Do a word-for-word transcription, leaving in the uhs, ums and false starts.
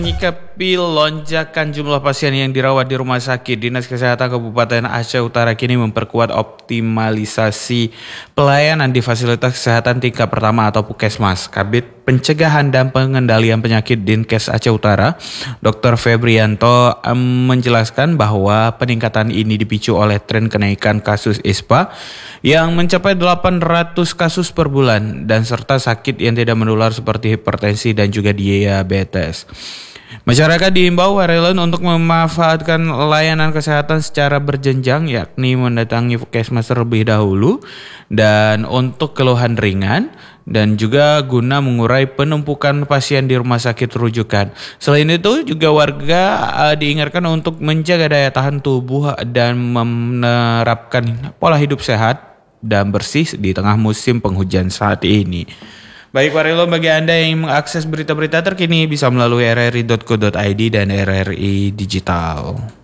Menyikapi lonjakan jumlah pasien yang dirawat di rumah sakit, Dinas Kesehatan Kabupaten Aceh Utara kini memperkuat optimalisasi pelayanan di fasilitas kesehatan tingkat pertama atau Puskesmas. Kabid Pencegahan dan Pengendalian Penyakit Dinkes Aceh Utara, dokter Febrianto menjelaskan bahwa peningkatan ini dipicu oleh tren kenaikan kasus ispa yang mencapai delapan ratus kasus per bulan dan serta sakit yang tidak menular seperti hipertensi dan juga diabetes. Masyarakat diimbau warelen untuk memanfaatkan layanan kesehatan secara berjenjang, yakni mendatangi Puskesmas terlebih dahulu dan untuk keluhan ringan dan juga guna mengurai penumpukan pasien di rumah sakit rujukan. Selain itu juga warga uh, diingatkan untuk menjaga daya tahan tubuh dan menerapkan pola hidup sehat dan bersih di tengah musim penghujan saat ini. Baik Warelo, bagi Anda yang mengakses berita-berita terkini bisa melalui r r i dot co dot i d dan R R I Digital.